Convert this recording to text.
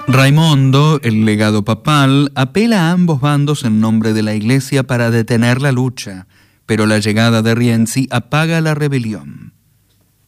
Raimondo, el legado papal, apela a ambos bandos en nombre de la Iglesia para detener la lucha, pero la llegada de Rienzi apaga la rebelión.